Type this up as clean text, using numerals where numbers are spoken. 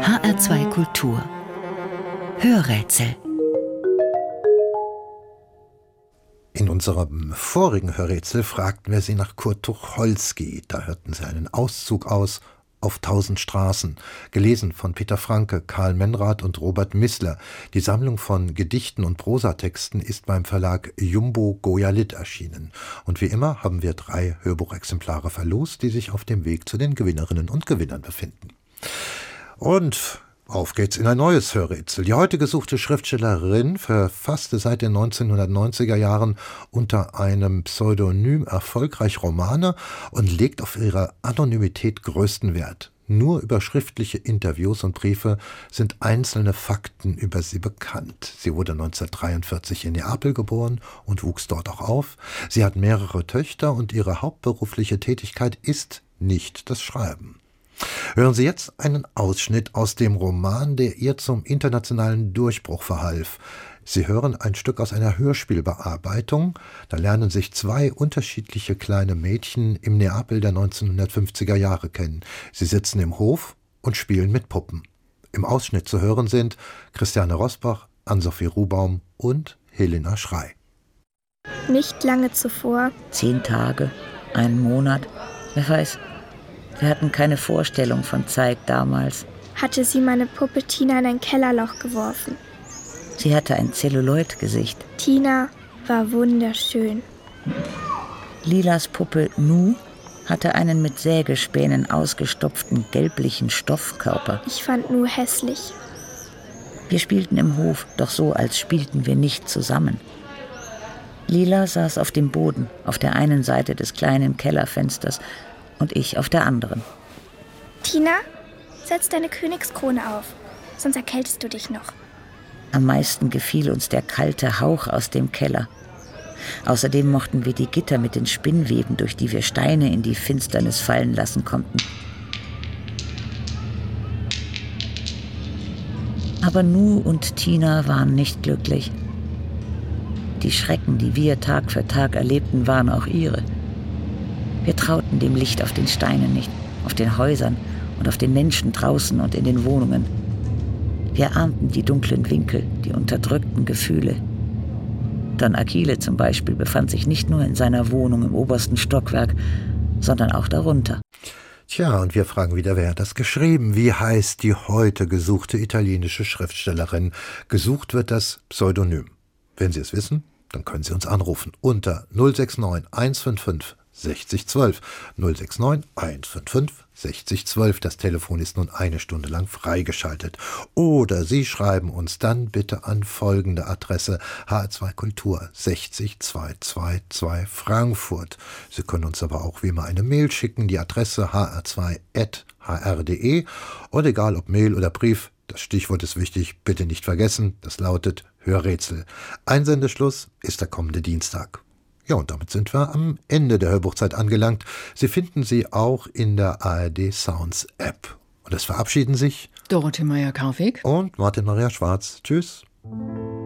HR2 Kultur Hörrätsel. In unserem vorigen Hörrätsel fragten wir Sie nach Kurt Tucholsky. Da hörten Sie einen Auszug aus Auf 1000 Straßen, gelesen von Peter Franke, Karl Menrath und Robert Missler. Die Sammlung von Gedichten und Prosatexten ist beim Verlag Jumbo Goya-Litt erschienen. Und wie immer haben wir 3 Hörbuchexemplare verlost, die sich auf dem Weg zu den Gewinnerinnen und Gewinnern befinden. Und auf geht's in ein neues Hörrätsel. Die heute gesuchte Schriftstellerin verfasste seit den 1990er Jahren unter einem Pseudonym erfolgreich Romane und legt auf ihre Anonymität größten Wert. Nur über schriftliche Interviews und Briefe sind einzelne Fakten über sie bekannt. Sie wurde 1943 in Neapel geboren und wuchs dort auch auf. Sie hat mehrere Töchter und ihre hauptberufliche Tätigkeit ist nicht das Schreiben. Hören Sie jetzt einen Ausschnitt aus dem Roman, der ihr zum internationalen Durchbruch verhalf. Sie hören ein Stück aus einer Hörspielbearbeitung. Da lernen sich 2 unterschiedliche kleine Mädchen im Neapel der 1950er Jahre kennen. Sie sitzen im Hof und spielen mit Puppen. Im Ausschnitt zu hören sind Christiane Rosbach, Ann-Sophie Ruhbaum und Helena Schrey. Nicht lange zuvor. 10 Tage, einen Monat, wer weiß. Wir hatten keine Vorstellung von Zeit damals. Hatte sie meine Puppe Tina in ein Kellerloch geworfen. Sie hatte ein Zelluloid-Gesicht. Tina war wunderschön. Lilas Puppe Nu hatte einen mit Sägespänen ausgestopften gelblichen Stoffkörper. Ich fand Nu hässlich. Wir spielten im Hof, doch so, als spielten wir nicht zusammen. Lila saß auf dem Boden, auf der einen Seite des kleinen Kellerfensters und ich auf der anderen. Tina, setz deine Königskrone auf, sonst erkältest du dich noch. Am meisten gefiel uns der kalte Hauch aus dem Keller. Außerdem mochten wir die Gitter mit den Spinnweben, durch die wir Steine in die Finsternis fallen lassen konnten. Aber Nu und Tina waren nicht glücklich. Die Schrecken, die wir Tag für Tag erlebten, waren auch ihre. Wir trauten dem Licht auf den Steinen nicht, auf den Häusern und auf den Menschen draußen und in den Wohnungen. Wir ahnten die dunklen Winkel, die unterdrückten Gefühle. Don Achille zum Beispiel befand sich nicht nur in seiner Wohnung im obersten Stockwerk, sondern auch darunter. Tja, und wir fragen wieder, wer hat das geschrieben? Wie heißt die heute gesuchte italienische Schriftstellerin? Gesucht wird das Pseudonym. Wenn Sie es wissen, dann können Sie uns anrufen unter 069 155 6012. 069 155 6012. Das Telefon ist nun 1 Stunde lang freigeschaltet. Oder Sie schreiben uns dann bitte an folgende Adresse: HR2 Kultur 60222 Frankfurt. Sie können uns aber auch wie immer eine Mail schicken. Die Adresse hr2@hr.de. Und egal ob Mail oder Brief, das Stichwort ist wichtig, bitte nicht vergessen. Das lautet Hörrätsel. Einsendeschluss ist der kommende Dienstag. Ja, und damit sind wir am Ende der Hörbuchzeit angelangt. Sie finden sie auch in der ARD Sounds App. Und es verabschieden sich Dorothee Meyer-Karwig und Martin Maria Schwarz. Tschüss.